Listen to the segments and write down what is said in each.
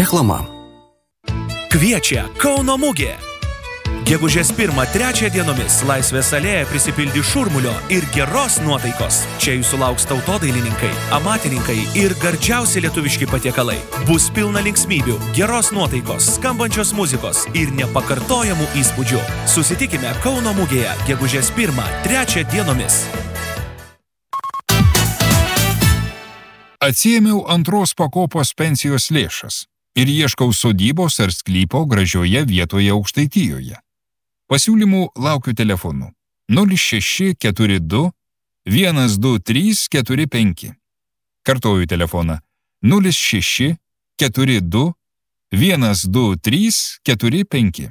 Reklama. Kviečia Kauno mugė. Gegužės 1-3 dienomis Laisvės alėja prisipildys šurmulio ir geros nuotaikos. Čia jūsų lauks tautodailininkai, amatininkai ir gardžiausi lietuviški patiekalai. Bus pilna linksmybių, geros nuotaikos, skambančios muzikos ir nepakartojamų įspūdžių. Susitikime Kauno mugėje gegužės 1-3 dienomis. Atsiėmiau antros pakopos pensijos lėšas ir ieškau sodybos ar sklypo gražioje vietoje Aukštaitijoje. Pasiūlymų laukiu telefonu 0642 12345. Kartoju telefoną 0642 12345.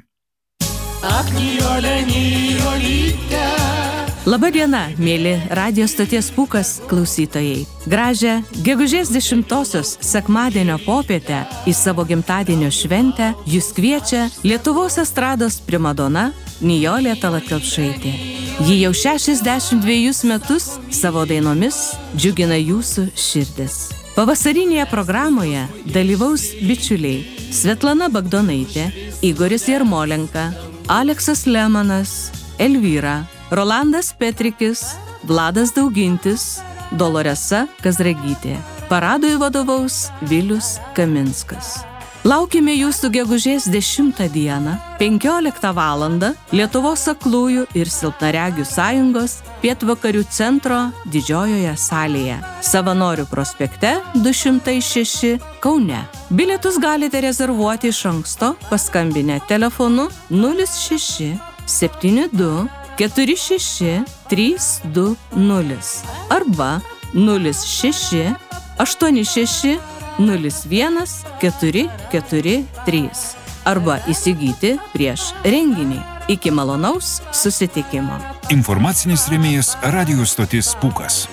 Labadiena, mėly radijo stoties Pūkas klausytojai. Gražią gegužės 10-osios sekmadienio popietę į savo gimtadienio šventę jus kviečia Lietuvos estrados primadona Nijolė Tallat Kelpšaitė. Ji jau 62 metus savo dainomis džiugina jūsų širdis. Pavasarinėje programoje dalyvaus bičiuliai Svetlana Bagdonaitė, Igoris Jarmolenka, Aleksas Lemanas, Elvyra, Rolandas Petrikis, Vladas Daugintis, Doloresa Kazragytė. Paradui vadovaus Vilius Kaminskas. Laukime jūsų gegužės 10 dieną, 15 valandą Lietuvos aklųjų ir silpnaregių sąjungos pietvakarių centro didžiojoje salėje. Savanorių prospekte 206 Kaune. Bilietus galite rezervuoti iš anksto paskambinę telefonu 06 72 46 320 arba 06 86 01 443 arba įsigyti prieš renginį. Iki malonaus susitikimo. Informacinis rėmėjas radijo stotis Pūkas.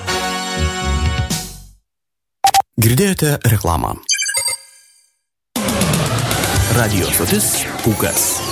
Girdėjote reklamą. Radijo stotis Pūkas.